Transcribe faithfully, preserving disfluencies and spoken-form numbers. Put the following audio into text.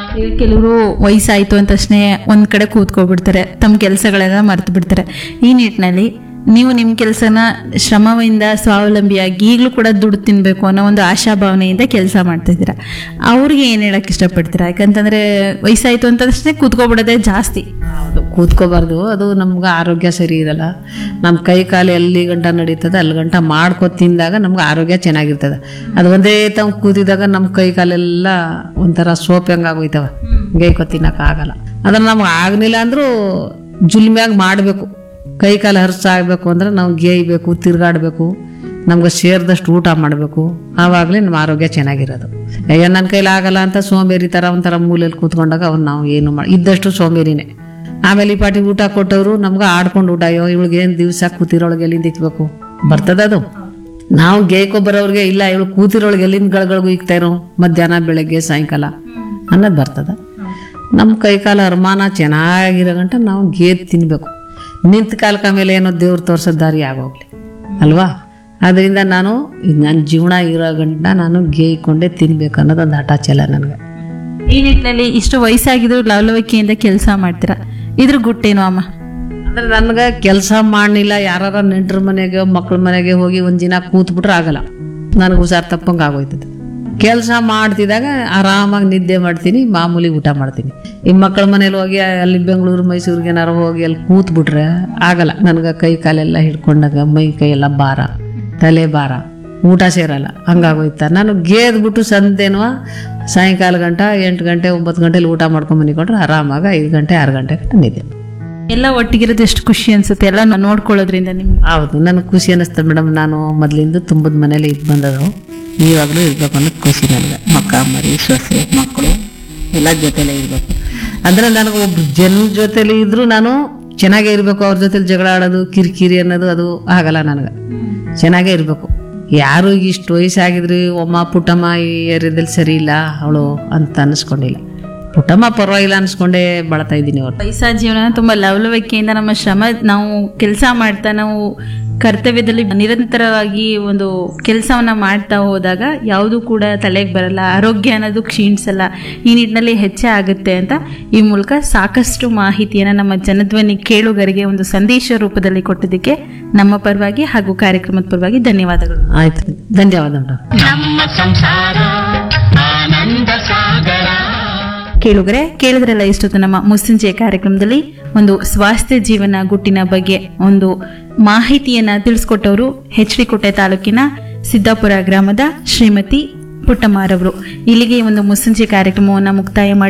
ಈಗ ಕೆಲವರು ವಯಸ್ಸಾಯ್ತು ಅಂದ ತಕ್ಷಣ ಒಂದ್ ಕಡೆ ಕೂತ್ಕೊಬಿಡ್ತಾರೆ, ತಮ್ಮ ಕೆಲಸಗಳೆಲ್ಲ ಮರ್ತು ಬಿಡ್ತಾರೆ. ಈ ನಿಟ್ಟಿನಲ್ಲಿ ನೀವು ನಿಮ್ಮ ಕೆಲಸನ ಶ್ರಮದಿಂದ ಸ್ವಾವಲಂಬಿಯಾಗಿ ಈಗಲೂ ಕೂಡ ದುಡ್ಡು ತಿನ್ಬೇಕು ಅನ್ನೋ ಒಂದು ಆಶಾಭಾವನೆಯಿಂದ ಕೆಲಸ ಮಾಡ್ತಾ ಇದ್ದೀರಾ. ಅವ್ರಿಗೆ ಏನ್ ಹೇಳಕ್ ಇಷ್ಟಪಡ್ತೀರಾ? ಯಾಕಂತಂದ್ರೆ ವಯಸ್ಸಾಯ್ತು ಅಂತ ತಕ್ಷಣ ಕೂತ್ಕೊಬಿಡೋದೇ ಜಾಸ್ತಿ. ಹೌದು, ಕೂತ್ಕೋಬಾರ್ದು. ಅದು ನಮ್ಗೆ ಆರೋಗ್ಯ ಸರಿ ಇರಲ್ಲ. ನಮ್ಮ ಕೈ ಕಾಲು ಎಲ್ಲಿ ಗಂಟ ನಡೀತದೆ ಅಲ್ಲಿ ಗಂಟ ಮಾಡ್ಕೊ ತಿಂದಾಗ ನಮ್ಗೆ ಆರೋಗ್ಯ ಚೆನ್ನಾಗಿರ್ತದೆ. ಅದು ಒಂದೇ ತಾವು ಕೂತಿದಾಗ ನಮ್ಮ ಕೈ ಕಾಲೆಲ್ಲ ಒಂಥರ ಸೋಪ್ ಹೆಂಗಾಗೋಯ್ತವ, ಗೈಕೊ ತಿನ್ನೋಕ್ಕಾಗಲ್ಲ. ಅದನ್ನು ನಮ್ಗೆ ಆಗಲಿಲ್ಲ ಅಂದರೂ ಜುಲ್ಮ್ಯಾಗ ಮಾಡಬೇಕು. ಕೈ ಕಾಲು ಹರ್ಸ ಆಗಬೇಕು ಅಂದ್ರೆ ನಾವು ಗೇಯ್ಬೇಕು, ತಿರ್ಗಾಡಬೇಕು, ನಮ್ಗೆ ಸೇರಿದಷ್ಟು ಊಟ ಮಾಡಬೇಕು. ಆವಾಗಲೇ ನಮ್ಮ ಆರೋಗ್ಯ ಚೆನ್ನಾಗಿರೋದು. ಅಯ್ಯೋ ನನ್ನ ಕೈಲಿ ಆಗಲ್ಲ ಅಂತ ಸೋಂಬೇರಿ ಥರ ಒಂಥರ ಮೂಲೆಯಲ್ಲಿ ಕೂತ್ಕೊಂಡಾಗ ಅವ್ನು ನಾವು ಏನು ಮಾಡಿ ಇದ್ದಷ್ಟು ಸೋಂಬೇರಿನೇ. ಆಮೇಲೆ ಈ ಪಾಟಿ ಊಟ ಕೊಟ್ಟವರು ನಮ್ಗೆ ಆಡ್ಕೊಂಡು ಊಟ, ಅಯ್ಯೋ ಇವಳಿಗೆ ಏನು ದಿವಸ ಕೂತಿರೋಳಗೆ ಎಲ್ಲಿಂದ ಇಕ್ಬೇಕು ಬರ್ತದ ಅದು. ನಾವು ಗೇಯ್ಕೊಬ್ಬರವ್ರಿಗೆ ಇಲ್ಲ ಇವಳು ಕೂತಿರೋಳಗೆ ಎಲ್ಲಿಂದ ಗಳಗಳಿಗೂ ಇಕ್ತಾ ಇರೋ ಮಧ್ಯಾಹ್ನ ಬೆಳಗ್ಗೆ ಸಾಯಂಕಾಲ ಅನ್ನೋದು ಬರ್ತದ. ನಮ್ಮ ಕೈ ಕಾಲ ಅರಮಾನ ಚೆನ್ನಾಗಿರೋ ಗಂಟ ನಾವು ಗೇದ್ ತಿನ್ಬೇಕು. ನಿಂತ ಕಾಲಕ ಮೇಲೆ ಏನೋ ದೇವ್ರು ತೋರ್ಸೋ ದಾರಿ ಆಗೋಗ್ಲಿ ಅಲ್ವಾ. ಅದರಿಂದ ನಾನು ನನ್ನ ಜೀವನ ಇರೋ ಗಂಟ ನಾನು ಗೇಯ್ಕೊಂಡೇ ತಿನ್ಬೇಕು ಅನ್ನೋದು ಒಂದು ಹಠ ಛಲ ನನಗೆ. ಈ ನಿಟ್ಟಿನಲ್ಲಿ ಇಷ್ಟು ವಯಸ್ಸಾಗಿದ್ರು ಲವಲವಿಕೆಯಿಂದ ಕೆಲಸ ಮಾಡ್ತೀರಾ, ಇದ್ರ ಗುಟ್ಟೇನು ಅಮ್ಮ? ಅಂದ್ರೆ ನನಗೆ ಕೆಲಸ ಮಾಡಲಿಲ್ಲ, ಯಾರ ನೆಂಟ್ರ ಮನೆಗೆ ಮಕ್ಳ ಮನೆಗೆ ಹೋಗಿ ಒಂದು ದಿನ ಕೂತ್ಬಿಟ್ರೆ ಆಗಲ್ಲ, ನನಗೆ ಹುಷಾರು ತಪ್ಪಂಗೆ ಆಗೋಯ್ತದೆ. ಕೆಲಸ ಮಾಡ್ತಿದ್ದಾಗ ಆರಾಮಾಗಿ ನಿದ್ದೆ ಮಾಡ್ತೀನಿ, ಮಾಮೂಲಿ ಊಟ ಮಾಡ್ತೀನಿ. ಈ ಮಕ್ಕಳ ಮನೇಲಿ ಹೋಗಿ ಅಲ್ಲಿ ಬೆಂಗಳೂರು ಮೈಸೂರಿಗೆ ಏನಾರು ಹೋಗಿ ಅಲ್ಲಿ ಕೂತ್ಬಿಟ್ರೆ ಆಗಲ್ಲ. ನನಗೆ ಕೈ ಕಾಲೆಲ್ಲ ಹಿಡ್ಕೊಂಡಾಗ ಮೈ ಕೈ ಎಲ್ಲ ಭಾರ, ತಲೆ ಭಾರ, ಊಟ ಸೇರಲ್ಲ, ಹಂಗಾಗೋಯ್ತ. ನಾನು ಗೇದ್ಬಿಟ್ಟು ಸಂದೇನೋ ಸಾಯಂಕಾಲ ಗಂಟ ಎಂಟು ಗಂಟೆ ಒಂಬತ್ತು ಗಂಟೆಲಿ ಊಟ ಮಾಡ್ಕೊಂಡು ಮನಿಕೊಂಡ್ರೆ ಆರಾಮಾಗಿ ಐದು ಗಂಟೆ ಆರು ಗಂಟೆ ಗಂಟೆ ನಿದ್ದೆ. ಎಲ್ಲ ಒಟ್ಟಿಗಿರೋದು ಎಷ್ಟು ಖುಷಿ ಅನ್ಸುತ್ತೆ ಎಲ್ಲ ನೋಡ್ಕೊಳ್ಳೋದ್ರಿಂದ ನಿಮ್ಗೆ. ಹೌದು, ನನಗೆ ಖುಷಿ ಅನ್ನಿಸ್ತದೆ ಮೇಡಮ್. ನಾನು ಮೊದಲಿಂದ ತುಂಬದ ಮನೇಲಿ ಇದು ಬಂದದು, ಇವಾಗಲೂ ಇರ್ಬೇಕು ಅನ್ನೋದು ಖುಷಿ ನನಗೆ. ಮಕ್ಕ ಮರಿ ಸೊಸೆ ಮಕ್ಕಳು ಎಲ್ಲ ಜೊತೆಲೇ ಇರಬೇಕು. ಅಂದರೆ ನನಗೆ ಒಬ್ರು ಜನ ಜೊತೆಲಿ ಇದ್ದರೂ ನಾನು ಚೆನ್ನಾಗೇ ಇರಬೇಕು. ಅವ್ರ ಜೊತೆಲಿ ಜಗಳ ಆಡೋದು ಕಿರಿಕಿರಿ ಅನ್ನೋದು ಅದು ಆಗಲ್ಲ ನನಗೆ. ಚೆನ್ನಾಗೇ ಇರಬೇಕು. ಯಾರು ಇಷ್ಟು ವಯಸ್ಸಾಗಿದ್ರಿ ಒಮ್ಮ ಪುಟ್ಟಮ್ಮ ಈ ಏರಿಯಾದಲ್ಲಿ ಸರಿ ಇಲ್ಲ ಅವಳು ಅಂತ ಅನ್ನಿಸ್ಕೊಂಡಿಲ್ಲ. ಪುಟ್ಟಮ್ಮ ಪರವಾಗಿಲ್ಲ ಅನ್ಸ್ಕೊಂಡೇ ಬಳತಾ ಇದ್ದೀನಿ. ಅವ್ರು ವಯಸ್ಸಾದ ಜೀವನ ತುಂಬಾ ಲವಲವಿಕೆಯಿಂದ ನಮ್ಮ ಶ್ರಮ, ನಾವು ಕೆಲಸ ಮಾಡ್ತಾ ನಾವು ಕರ್ತವ್ಯದಲ್ಲಿ ನಿರಂತರವಾಗಿ ಒಂದು ಕೆಲಸವನ್ನ ಮಾಡ್ತಾ ಹೋದಾಗ ಯಾವುದು ಕೂಡ ತಲೆಗೆ ಬರಲ್ಲ, ಆರೋಗ್ಯ ಅನ್ನೋದು ಕ್ಷೀಣಿಸಲ್ಲ, ಈ ನಿಟ್ಟಿನಲ್ಲಿ ಹೆಚ್ಚೇ ಆಗುತ್ತೆ ಅಂತ ಈ ಮೂಲಕ ಸಾಕಷ್ಟು ಮಾಹಿತಿಯನ್ನು ನಮ್ಮ ಜನಧ್ವನಿ ಕೇಳುಗರಿಗೆ ಒಂದು ಸಂದೇಶ ರೂಪದಲ್ಲಿ ಕೊಟ್ಟಿದ್ದಕ್ಕೆ ನಮ್ಮ ಪರವಾಗಿ ಹಾಗೂ ಕಾರ್ಯಕ್ರಮದ ಪರವಾಗಿ ಧನ್ಯವಾದಗಳು. ಆಯ್ತು, ಧನ್ಯವಾದ ಮೇಡಮ್. ಕೇಳುಗರೆ, ಕೇಳಿದ್ರಲ್ಲ ಇಷ್ಟೊತ್ತು ನಮ್ಮ ಮುಸ್ಸಂಜೆ ಕಾರ್ಯಕ್ರಮದಲ್ಲಿ ಒಂದು ಸ್ವಾಸ್ಥ್ಯ ಜೀವನ ಗುಟ್ಟಿನ ಬಗ್ಗೆ ಒಂದು ಮಾಹಿತಿಯನ್ನ ತಿಳಿಸ್ಕೊಟ್ಟವರು ಎಚ್ ಡಿ ಕೋಟೆ ತಾಲೂಕಿನ ಸಿದ್ದಾಪುರ ಗ್ರಾಮದ ಶ್ರೀಮತಿ ಪುಟ್ಟಮ್ಮರವರು. ಇಲ್ಲಿಗೆ ಒಂದು ಮುಸ್ಸಂಜೆ ಕಾರ್ಯಕ್ರಮವನ್ನು ಮುಕ್ತಾಯ ಮಾಡಿ